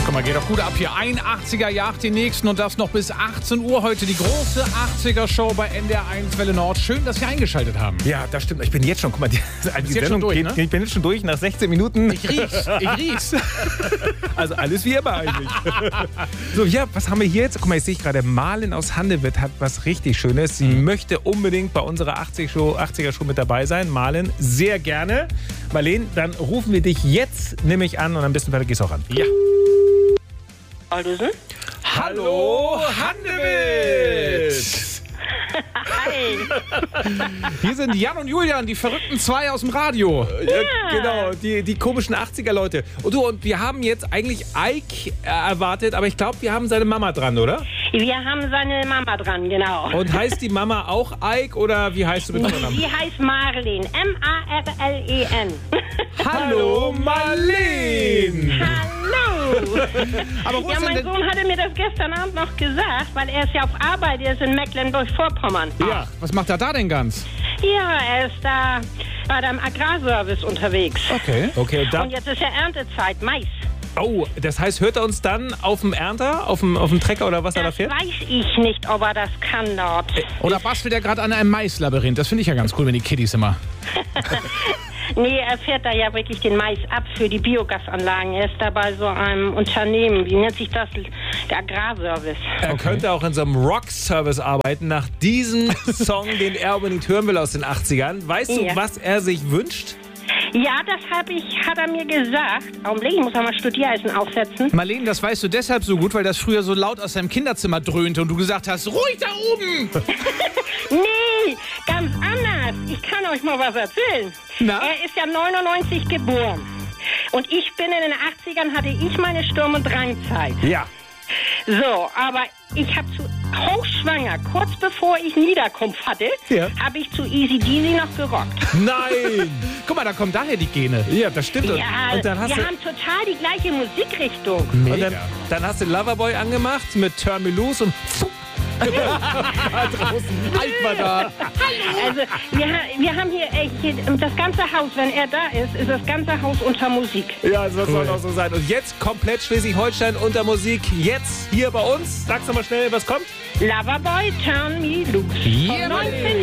Guck mal, geht doch gut ab hier. 81er jagt den nächsten und das noch bis 18 Uhr. Heute die große 80er-Show bei NDR1 Welle Nord. Schön, dass Sie eingeschaltet haben. Ja, das stimmt. Ich bin jetzt schon, guck mal, die Sendung durch, geht, ne? ich bin jetzt schon durch nach 16 Minuten. Ich riech's. Also alles wie immer eigentlich. So, ja, was haben wir hier jetzt? Guck mal, jetzt sehe ich gerade, Marlen aus Handewitt hat was richtig Schönes. Sie möchte unbedingt bei unserer 80er-Show mit dabei sein. Marlen, sehr gerne. Marlen, dann rufen wir dich jetzt nämlich an und am besten weiter gehst du auch an. Ja. Aldösen? Hallo, Handewitt! Hi! Hier sind Jan und Julian, die verrückten zwei aus dem Radio. Ja, genau, die komischen 80er-Leute. Und wir haben jetzt eigentlich Ike erwartet, aber ich glaube, wir haben seine Mama dran, oder? Wir haben seine Mama dran, genau. Und heißt die Mama auch Ike oder wie heißt du mit Vornamen? Sie heißt Marlen. M-A-R-L-E-N. Hallo, Marlen! Hallo! Aber wo Ja, ist denn mein denn... Sohn hatte mir das gestern Abend noch gesagt, weil er ist ja auf Arbeit, er ist in Mecklenburg-Vorpommern. Ja. Was macht er da denn ganz? Ja, er ist da bei dem Agrarservice unterwegs. Okay. Okay, und Und dann, jetzt ist ja Erntezeit, Mais. oh, das heißt, hört er uns dann auf dem Ernter, auf dem Trecker oder was er da Das fährt? weiß ich nicht, ob er das kann dort. Oder bastelt er gerade an einem Maislabyrinth? Das finde ich ja ganz cool, wenn die Kiddies immer... Nee, er fährt da ja wirklich den Mais ab für die Biogasanlagen. Er ist da bei so einem Unternehmen, wie nennt sich das? Der Agrarservice. Er könnte auch in so einem Rock-Service arbeiten, nach diesem Song, den er unbedingt hören will aus den 80ern. Weißt du, Ja. was er sich wünscht? Ja, das hat er mir gesagt. Augenblick, ich muss einmal Studiereisen aufsetzen. Marlene, das weißt du deshalb so gut, weil das früher so laut aus deinem Kinderzimmer dröhnte und du gesagt hast, ruhig da oben! Nee, ganz anders. Ich kann euch mal was erzählen. Na? Er ist ja 99 geboren. Und ich bin in den 80ern, hatte ich meine Sturm- und Drangzeit. Ja. So, aber ich habe hochschwanger, kurz bevor ich Niederkunft hatte, Ja. habe ich zu Easy Deasy noch gerockt. Nein! Guck mal, da kommen daher die Gene. Ja, das stimmt. Ja, Und dann hast wir du... haben total die gleiche Musikrichtung. Und dann hast du Loverboy angemacht mit Turn Me Loose und da draußen, Ike war da. Also wir haben hier echt das ganze Haus, wenn er da ist das ganze Haus unter Musik. Ja, das soll auch so sein. Und jetzt komplett Schleswig-Holstein unter Musik. Jetzt hier bei uns. Sag's nochmal schnell, was kommt? Loverboy, Turn Me Loose. Yeah, Von 19